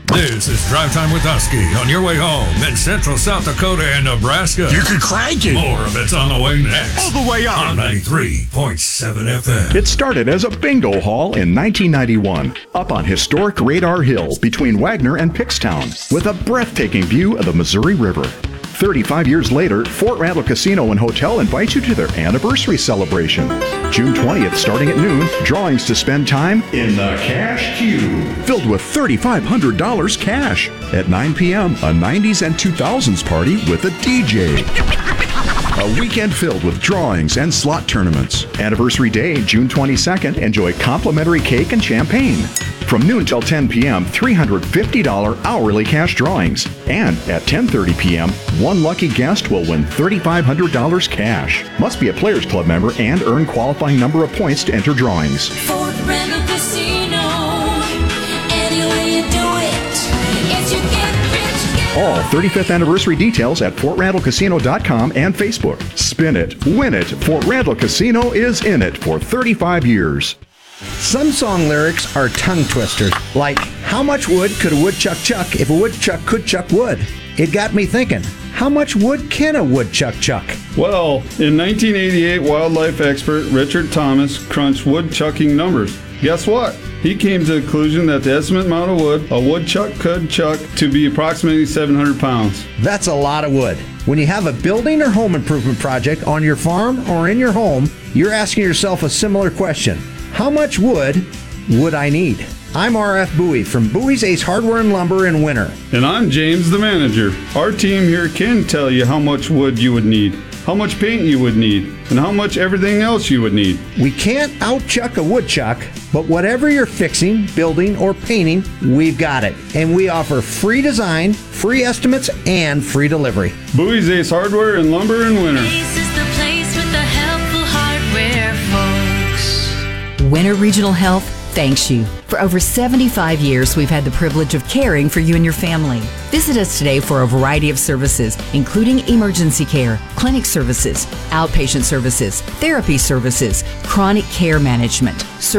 This is Drive Time with Husky on your way home in Central South Dakota and Nebraska. You can crank it. More of it's on the way next. All the way on on 93.7 FM. It started as a bingo hall in 1991, up on historic Radar Hill between Wagner and Pickstown, with a breathtaking view of the Missouri River. 35 years later, Fort Randall Casino and Hotel invites you to their anniversary celebration. June 20th, starting at noon, drawings to spend time in the Cash Cube, filled with $3,500 cash. At 9 p.m., a 90s and 2000s party with a DJ. A weekend filled with drawings and slot tournaments. Anniversary Day, June 22nd, enjoy complimentary cake and champagne. From noon till 10 p.m., $350 hourly cash drawings. And at 10:30 p.m., one lucky guest will win $3,500 cash. Must be a Players Club member and earn qualifying number of points to enter drawings. Fort Randall Casino. Any way you do it, if you get rich, All 35th anniversary details at FortRandallCasino.com and Facebook. Spin it, win it. Fort Randall Casino is in it for 35 years. Some song lyrics are tongue twisters, like, how much wood could a woodchuck chuck if a woodchuck could chuck wood? It got me thinking, how much wood can a woodchuck chuck? Well, in 1988, wildlife expert Richard Thomas crunched woodchucking numbers. Guess what? He came to the conclusion that the estimate amount of wood a woodchuck could chuck to be approximately 700 pounds. That's a lot of wood. When you have a building or home improvement project on your farm or in your home, you're asking yourself a similar question. How much wood would I need? I'm RF Bowie from Bowie's Ace Hardware and Lumber in Winter. And I'm James, the manager. Our team here can tell you how much wood you would need, how much paint you would need, and how much everything else you would need. We can't outchuck a woodchuck, but whatever you're fixing, building, or painting, we've got it. And we offer free design, free estimates, and free delivery. Bowie's Ace Hardware and Lumber in Winter. Ace is the place with the helpful hardware, folks. Winter Regional Health thanks you. For over 75 years, we've had the privilege of caring for you and your family. Visit us today for a variety of services, including emergency care, clinic services, outpatient services, therapy services, chronic care management,